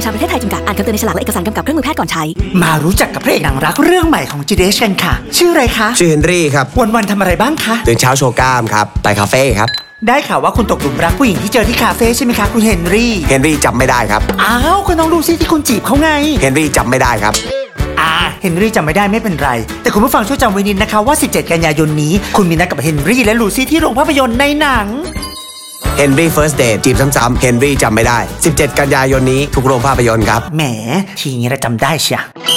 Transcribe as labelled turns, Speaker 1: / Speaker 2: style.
Speaker 1: ชาประเทศไทยจำกัดอ่านคำเตือนในฉลากและเอกสารกำกับเครื่องมือแพทย์ก่อนใช้
Speaker 2: มารู้จักกับพระเอกหนังรักเรื่องใหม่ของ GDH กันค่ะชื่ออะไรคะ
Speaker 3: ชื่อเฮนรี่ครับ
Speaker 2: วันๆทำอะไรบ้างคะ
Speaker 3: ตื่นเช้าโชว์กล้ามครับไปคาเฟ่ครับ
Speaker 2: ได้ข่าวว่าคุณตกหลุมรักผู้หญิงที่เจอที่คาเฟ่ใช่ไหมคะคุณเฮนรี่
Speaker 3: จำไม่ได้ครับ
Speaker 2: อ้าวก็น้องลูซี่ที่คุณจีบเขาไง
Speaker 3: เฮนรี่จำไม่ได้ครับ
Speaker 2: เฮนรี่จำไม่ได้ไม่เป็นไรแต่คุณผู้ฟังช่วยจำไว้นิดนะคะว่า17กันยายนนี้คุณมีนัดกับเฮนรี่และลูซี่ที่โรงภาพยนตร์ในหนัง
Speaker 3: เฮนรี่ First Date จีบซ้ำๆเฮนรี่จำไม่ได้17กันยายนนี้ทุกโรงภาพยนตร์ครับ
Speaker 2: แหมทีนี้เราจำได้เชีย